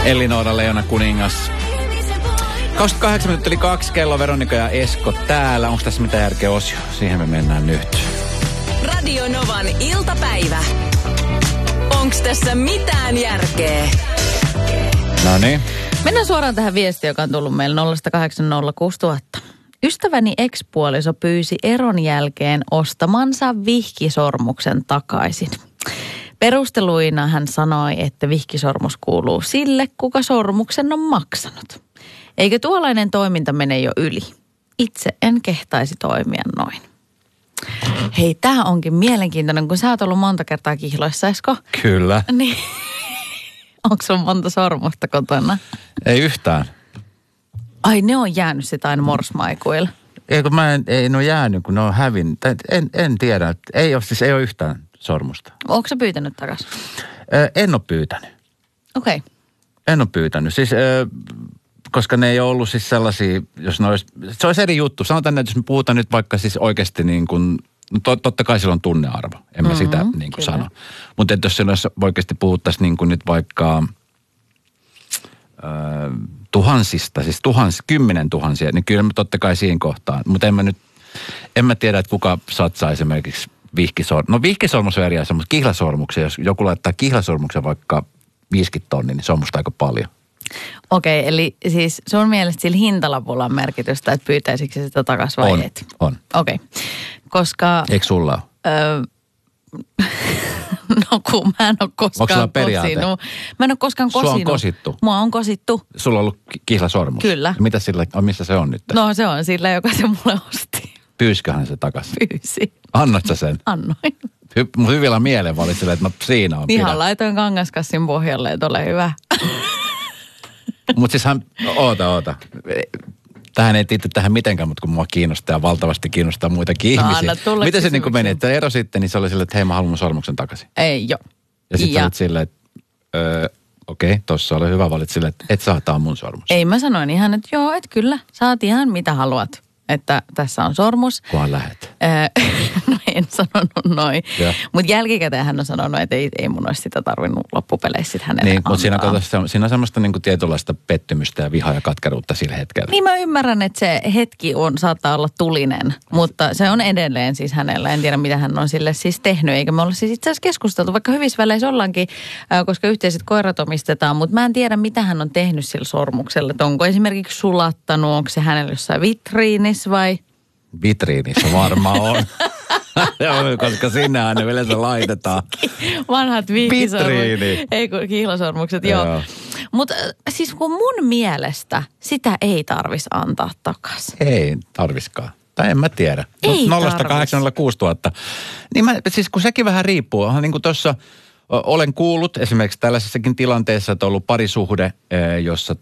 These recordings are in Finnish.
Elinora Leona kuningas. 28 minuuttia yli 2 kello, Veronika ja Esko täällä. Onko tässä mitään järkeä osio? Siihen me mennään nyt. Radio Novan iltapäivä. Onks tässä mitään järkeä? No niin. Mennään suoraan tähän viestiin, joka on tullut meille 0806000. Ystäväni ex-puoliso pyysi eron jälkeen ostamansa vihkisormuksen takaisin. Perusteluina hän sanoi, että vihkisormus kuuluu sille, kuka sormuksen on maksanut. Eikö tuollainen toiminta mene jo yli? Itse en kehtaisi toimia noin. Hei, tää onkin mielenkiintoinen, kun sä oot ollut monta kertaa kihloissa, Esko. Kyllä. Niin. Onko sun monta sormusta kotona? Ei yhtään. Ai, ne on jäänyt sitä aina morsmaikuilla. Ei, kun ei ne ole jäänyt, kun ne on hävinnyt. En tiedä. Ei ole yhtään sormusta. Ootko sä pyytänyt takaisin? En ole pyytänyt. Okei. Okay. En ole pyytänyt. Siis, koska ne ei ole ollut siis sellaisia, jos ne olisi, se olisi eri juttu. Sanotaan, että jos me puhutaan nyt vaikka siis oikeasti niin kuin, no totta kai sillä on tunnearvo. En mä sitä niin kuin sano. Mutta jos se oikeasti puhuttaisiin niin kuin nyt vaikka tuhansista, siis 10 000, niin kyllä mä totta kai siihen kohtaan. Mutta en mä tiedä, että kuka satsaa esimerkiksi vihkisormuksen. No vihkisormus on eri asia, mutta kihlasormuksen, jos joku laittaa kihlasormuksen vaikka 50 tonnia, niin se on musta aika paljon. Okei, eli siis sun mielestä sillä hintalapulla on merkitystä, että pyytäisikö se sitä takaisin vai et? On. Okei, koska... Eikö sulla ole? No kun mä en ole koskaan kosinut. Mä en ole koskaan kosinut. Sua on kosittu? Mua on kosittu. Sulla on ollut kihlasormus? Kyllä. Mitä sillä, missä se on nyt? No se on sillä, joka se mulle osti. Pyysköhän se takaisin? Pyysi. Annat sä sen? Annoin. Mun hyvillä mielen valitselee, että siinä on. Ihan laitoin kangaskassin pohjalle, että ole hyvä. Mutta siis oota. Tähän ei tiedä tähän mitenkään, mutta kun mua kiinnostaa ja valtavasti kiinnostaa muitakin ihmisiä. Miten se niin kuin meni, että ero sitten, niin se oli silleen, että hei mä haluan mun sormuksen takaisin. Ei, joo. Ja sitten olit silleen, että okei, tossa oli hyvä valit silleen, että et saa tää mun sormus. Ei, mä sanoin ihan, että joo, että kyllä, saat ihan mitä haluat, että tässä on sormus. Kunhan lähet. No en sanonut noin. Mutta jälkikäteen hän on sanonut, että ei mun olisi sitä tarvinnut loppupeleissä sitten hänelle niin, mutta siinä on semmoista niinku tietynlaista pettymystä ja vihaa ja katkeruutta sillä hetkellä. Niin mä ymmärrän, että se hetki saattaa olla tulinen, mutta se on edelleen siis hänellä. En tiedä, mitä hän on sille siis tehnyt, eikä me olla siis itse asiassa keskusteltu, vaikka hyvissä väleissä ollaankin, koska yhteiset koirat omistetaan, mutta mä en tiedä, mitä hän on tehnyt sillä sormuksella. Että onko esimerkiksi sulattanut, onko se hänellä jossain vitriinissä vai? Vitriinissä varmaan on. Koska sinne aina yleensä laitetaan. Vanhat viikkisormukset. Ei kun kihlasormukset, joo. Mutta siis kun mun mielestä sitä ei tarvitsisi antaa takaisin. Ei tarviskaan. Tai en mä tiedä. Ei 0806000. Niin siis kun sekin vähän riippuu. Niin kuin tuossa olen kuullut esimerkiksi tällaisessakin tilanteessa, että on ollut parisuhde, jossa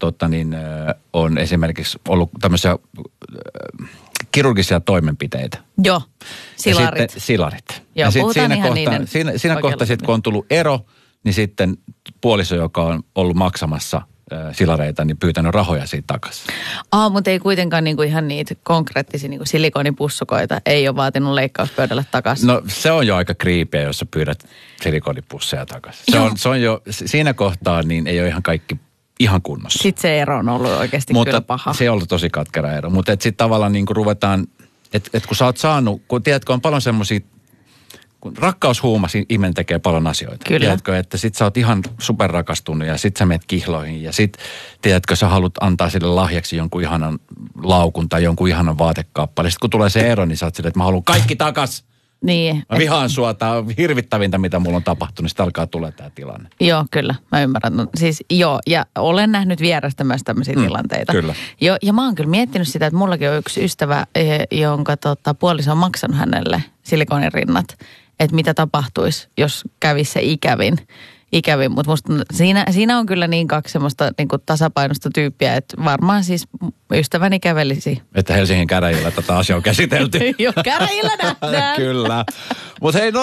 on esimerkiksi ollut tämmöisiä kirurgisia toimenpiteitä. Joo, silarit. Ja sitten silarit. Joo, ja puhutaan ihan niiden. Siinä kohtaa sitten, kun on tullut ero, niin sitten puoliso, joka on ollut maksamassa silareita, niin pyytänyt rahoja siitä takaisin. Mutta ei kuitenkaan niinku ihan niitä konkreettisia niinku silikonipussukoita. Ei ole vaatinut leikkauspöydälle takaisin. No se on jo aika kriipiä, jos sä pyydät silikonipusseja takaisin. Se on jo, siinä kohtaa niin ei ole ihan kaikki ihan kunnossa. Sitten se ero on ollut oikeasti kyllä paha. Se on ollut tosi katkera ero. Mutta sitten tavallaan niin kuin ruvetaan, että kun sä oot saanut, kun tiedätkö, on paljon semmoisia, kun rakkaushuuma ihminen tekee paljon asioita. Kyllä. Tiedätkö, että sit sä oot ihan superrakastunut ja sit sä menet kihloihin ja sit, tiedätkö, sä haluat antaa sille lahjaksi jonkun ihanan laukun tai jonkun ihanan vaatekaappaleen. Sitten kun tulee se ero, niin sä oot silleen, että mä haluan kaikki takas. Niin. Mä vihaan sua, tää on hirvittävintä, mitä mulla on tapahtunut, niin sitten alkaa tulla tää tilanne. Joo, kyllä, mä ymmärrän. No, siis joo, ja olen nähnyt vierestä myös tämmöisiä tilanteita. Kyllä. Joo, ja mä oon kyllä miettinyt sitä, että mullakin on yksi ystävä, jonka puoliso on maksanut hänelle silikonirinnat, että mitä tapahtuisi, jos kävisi se ikävin. Mutta musta siinä on kyllä niin kaksi semmoista niin kuin tasapainosta tyyppiä, että varmaan siis ystäväni kävelisi. Että Helsingin käräjillä tätä asiaa on käsitelty. Joo, käräjillä nähdään. Kyllä. Mutta hei, 0806000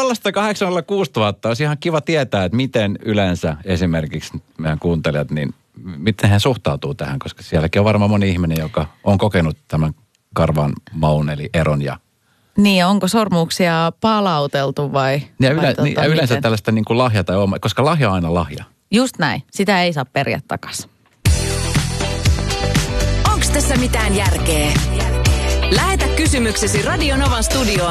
olisi ihan kiva tietää, että miten yleensä esimerkiksi meidän kuuntelijat, niin miten he suhtautuu tähän, koska sielläkin on varmaan moni ihminen, joka on kokenut tämän karvan maun eli eron ja... Niin, onko sormuksia palauteltu vai? Ja yleensä tällaista niin kuin lahja tai oma, koska lahja on aina lahja. Just näin. Sitä ei saa periä takaisin. tässä mitään järkeä? Lähetä kysymyksesi Radio Novan studioon